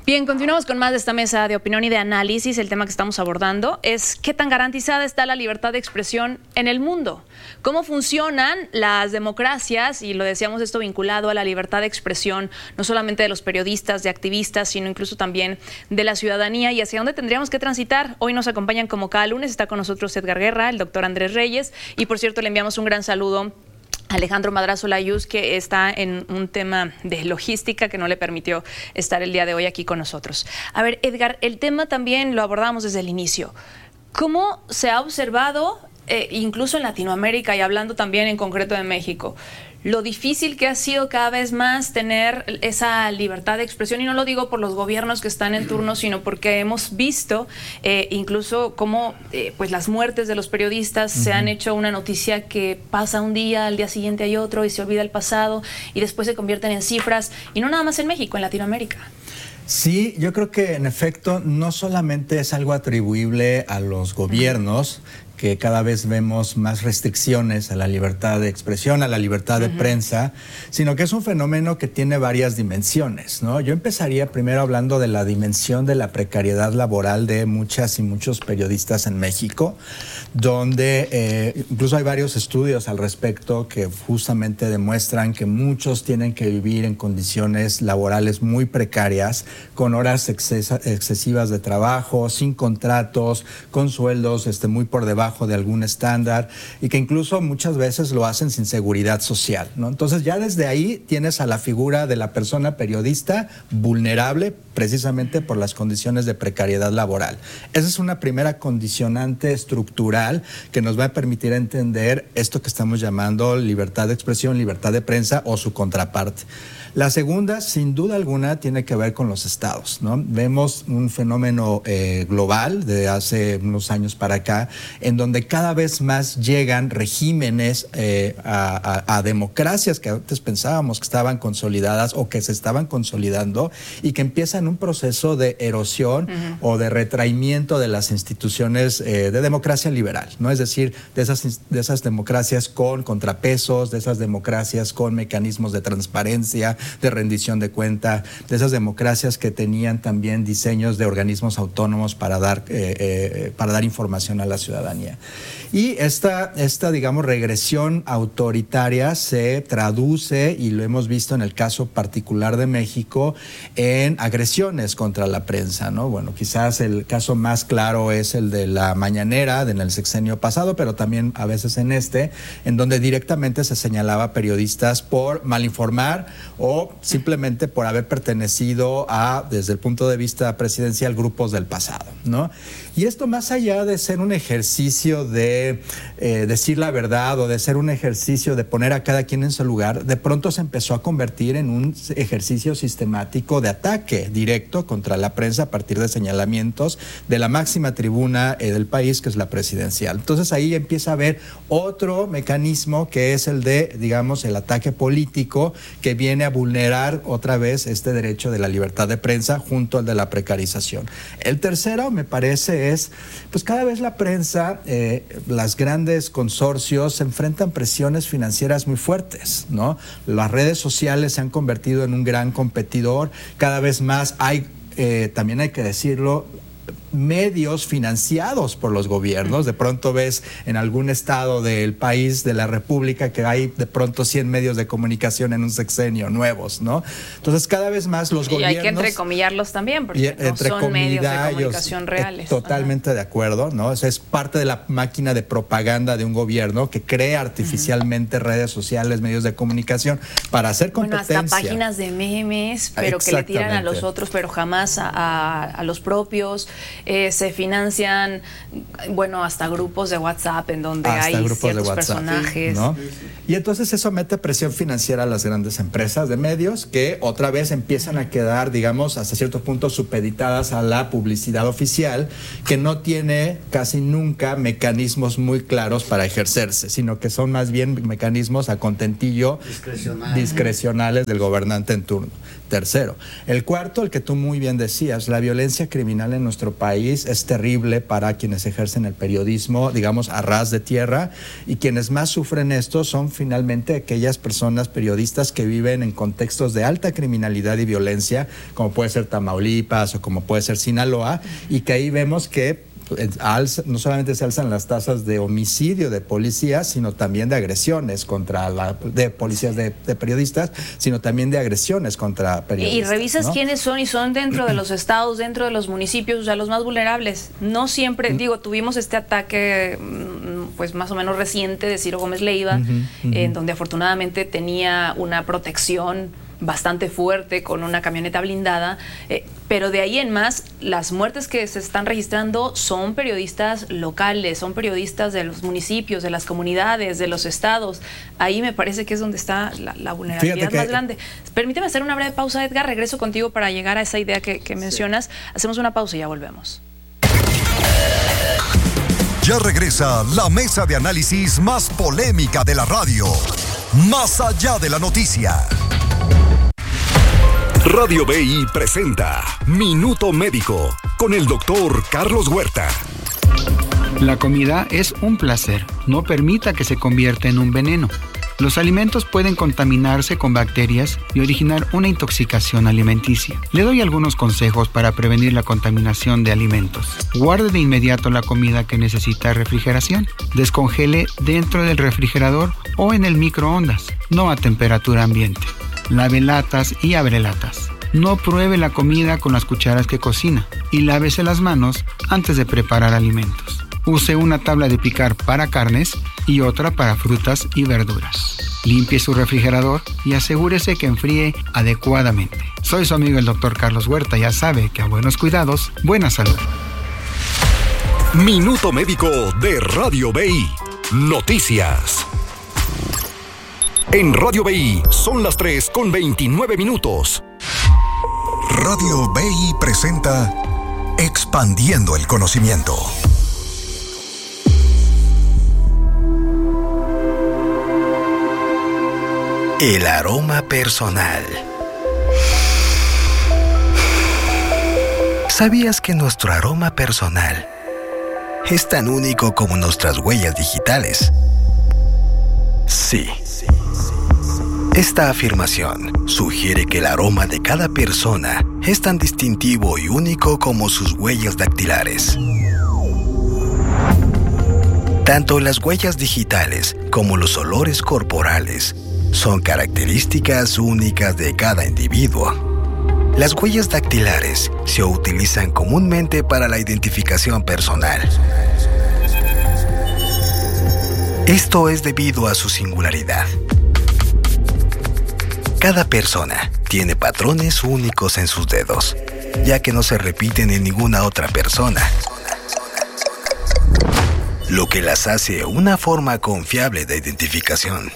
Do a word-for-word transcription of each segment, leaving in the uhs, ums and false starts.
Bien, continuamos con más de esta mesa de opinión y de análisis. El tema que estamos abordando es qué tan garantizada está la libertad de expresión en el mundo. ¿Cómo funcionan las democracias? Y lo decíamos, esto vinculado a la libertad de expresión, no solamente de los periodistas, de activistas, sino incluso también de la ciudadanía, y hacia dónde tendríamos que transitar. Hoy nos acompañan como cada lunes, está con nosotros Edgar Guerra, el doctor Andrés Reyes, y por cierto le enviamos un gran saludo Alejandro Madrazo Layuz, que está en un tema de logística que no le permitió estar el día de hoy aquí con nosotros. A ver, Edgar, el tema también lo abordamos desde el inicio. ¿Cómo se ha observado, eh, incluso en Latinoamérica y hablando también en concreto de México, lo difícil que ha sido cada vez más tener esa libertad de expresión? Y no lo digo por los gobiernos que están en turno, sino porque hemos visto eh, incluso cómo eh, pues las muertes de los periodistas uh-huh. se han hecho una noticia que pasa un día, al día siguiente hay otro y se olvida el pasado y después se convierten en cifras, y no nada más en México, en Latinoamérica. Sí, yo creo que en efecto no solamente es algo atribuible a los gobiernos, uh-huh. que cada vez vemos más restricciones a la libertad de expresión, a la libertad de uh-huh. prensa, sino que es un fenómeno que tiene varias dimensiones, ¿no? Yo empezaría primero hablando de la dimensión de la precariedad laboral de muchas y muchos periodistas en México, donde eh, incluso hay varios estudios al respecto que justamente demuestran que muchos tienen que vivir en condiciones laborales muy precarias, con horas excesa, excesivas de trabajo, sin contratos, con sueldos este, muy por debajo de algún estándar, y que incluso muchas veces lo hacen sin seguridad social, ¿no? Entonces ya desde ahí tienes a la figura de la persona periodista vulnerable precisamente por las condiciones de precariedad laboral. Esa es una primera condicionante estructural que nos va a permitir entender esto que estamos llamando libertad de expresión, libertad de prensa o su contraparte. La segunda, sin duda alguna, tiene que ver con los estados, ¿no? Vemos un fenómeno eh, global de hace unos años para acá, en donde cada vez más llegan regímenes eh, a, a, a democracias que antes pensábamos que estaban consolidadas o que se estaban consolidando, y que empiezan un proceso de erosión uh-huh. o de retraimiento de las instituciones eh, de democracia liberal, ¿no? Es decir, de esas, de esas democracias con contrapesos, de esas democracias con mecanismos de transparencia, de rendición de cuenta, de esas democracias que tenían también diseños de organismos autónomos para dar, eh, eh, para dar información a la ciudadanía. Y esta, esta, digamos, regresión autoritaria se traduce, y lo hemos visto en el caso particular de México, en agresiones contra la prensa, ¿no? Bueno, quizás el caso más claro es el de la mañanera en el sexenio pasado, pero también a veces en este, en donde directamente se señalaba a periodistas por malinformar o simplemente por haber pertenecido a, desde el punto de vista presidencial, grupos del pasado, ¿no? Y esto, más allá de ser un ejercicio de eh, decir la verdad o de ser un ejercicio de poner a cada quien en su lugar, de pronto se empezó a convertir en un ejercicio sistemático de ataque directo contra la prensa a partir de señalamientos de la máxima tribuna eh, del país, que es la presidencial. Entonces ahí empieza a haber otro mecanismo, que es el de, digamos, el ataque político, que viene a vulnerar otra vez este derecho de la libertad de prensa junto al de la precarización. El tercero, me parece, es, pues cada vez la prensa, eh, las grandes consorcios se enfrentan presiones financieras muy fuertes, ¿no? Las redes sociales se han convertido en un gran competidor, cada vez más hay, eh, también hay que decirlo, medios financiados por los gobiernos. De pronto ves en algún estado del país, de la república, que hay de pronto cien medios de comunicación en un sexenio nuevos, ¿no? Entonces cada vez más los y gobiernos... Y hay que entrecomillarlos también, porque no son medios de comunicación reales. Totalmente Ajá. de acuerdo, ¿no? O sea, es parte de la máquina de propaganda de un gobierno que crea artificialmente uh-huh. redes sociales, medios de comunicación para hacer competencia. Bueno, hasta páginas de memes, pero que le tiran a los otros, pero jamás a, a, a los propios. Eh, se financian, bueno, hasta grupos de WhatsApp en donde hasta hay ciertos WhatsApp, personajes, ¿no? Y entonces eso mete presión financiera a las grandes empresas de medios, que otra vez empiezan a quedar, digamos, hasta cierto punto supeditadas a la publicidad oficial, que no tiene casi nunca mecanismos muy claros para ejercerse, sino que son más bien mecanismos a contentillo Discrecional. discrecionales del gobernante en turno. Tercero. El cuarto, el que tú muy bien decías, la violencia criminal en nuestro país país es terrible para quienes ejercen el periodismo, digamos, a ras de tierra, y quienes más sufren esto son finalmente aquellas personas periodistas que viven en contextos de alta criminalidad y violencia, como puede ser Tamaulipas o como puede ser Sinaloa, y que ahí vemos que Alza, no solamente se alzan las tasas de homicidio de policías, sino también de agresiones contra la, de policías de, de periodistas, sino también de agresiones contra periodistas. Y revisas, ¿no?, quiénes son, y son dentro de los estados, dentro de los municipios, o sea, los más vulnerables. No siempre, digo, tuvimos este ataque pues más o menos reciente de Ciro Gómez Leiva, uh-huh, uh-huh. en donde afortunadamente tenía una protección bastante fuerte con una camioneta blindada, eh, pero de ahí en más, las muertes que se están registrando son periodistas locales, son periodistas de los municipios, de las comunidades, de los estados. Ahí me parece que es donde está la, la vulnerabilidad que... más grande. Permíteme hacer una breve pausa, Edgar, regreso contigo para llegar a esa idea que, que mencionas. Sí. Hacemos una pausa y ya volvemos. Ya regresa la mesa de análisis más polémica de la radio, Más allá de la noticia. Radio B I presenta Minuto Médico con el doctor Carlos Huerta. La comida es un placer. No permita que se convierta en un veneno. Los alimentos pueden contaminarse con bacterias y originar una intoxicación alimenticia. Le doy algunos consejos para prevenir la contaminación de alimentos. Guarde de inmediato la comida que necesita refrigeración. Descongele dentro del refrigerador o en el microondas, no a temperatura ambiente. Lave latas y abre latas. No pruebe la comida con las cucharas que cocina y lávese las manos antes de preparar alimentos. Use una tabla de picar para carnes y otra para frutas y verduras. Limpie su refrigerador y asegúrese que enfríe adecuadamente. Soy su amigo el doctor Carlos Huerta. Ya sabe que a buenos cuidados, buena salud. Minuto Médico de Radio B I. Noticias. En Radio B I son las tres con veintinueve minutos. Radio B I presenta Expandiendo el Conocimiento. El aroma personal. ¿Sabías que nuestro aroma personal es tan único como nuestras huellas digitales? Sí. Esta afirmación sugiere que el aroma de cada persona es tan distintivo y único como sus huellas dactilares. Tanto las huellas digitales como los olores corporales son características únicas de cada individuo. Las huellas dactilares se utilizan comúnmente para la identificación personal. Esto es debido a su singularidad. Cada persona tiene patrones únicos en sus dedos, ya que no se repiten en ninguna otra persona, lo que las hace una forma confiable de identificación.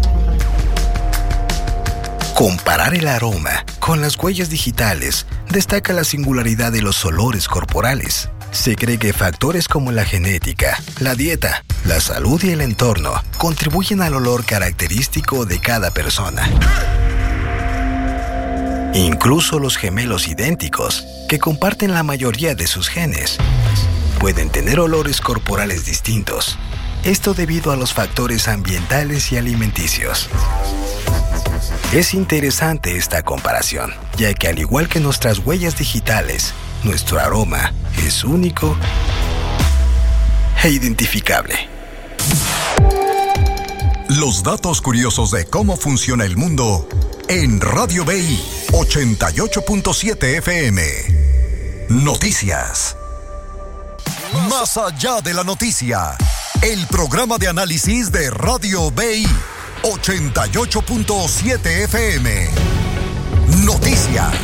Comparar el aroma con las huellas digitales destaca la singularidad de los olores corporales. Se cree que factores como la genética, la dieta, la salud y el entorno contribuyen al olor característico de cada persona. Incluso los gemelos idénticos, que comparten la mayoría de sus genes, pueden tener olores corporales distintos. Esto debido a los factores ambientales y alimenticios. Es interesante esta comparación, ya que al igual que nuestras huellas digitales, nuestro aroma es único e identificable. Los datos curiosos de cómo funciona el mundo en Radio B I ochenta y ocho punto siete F M. Noticias. Más allá de la noticia, el programa de análisis de Radio B I ochenta y ocho punto siete F M. Noticias.